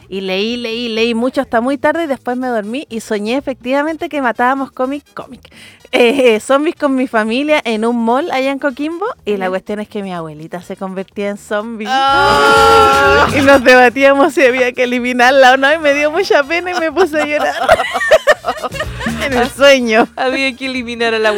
Y leí mucho hasta muy tarde y después me dormí y soñé efectivamente que matábamos zombies con mi familia en un mall allá en Coquimbo y la cuestión es que mi abuelita se convertía en zombie. Y nos debatíamos si había que eliminarla o no y me dio mucha pena y me puse a llorar en el sueño. Había que eliminar a la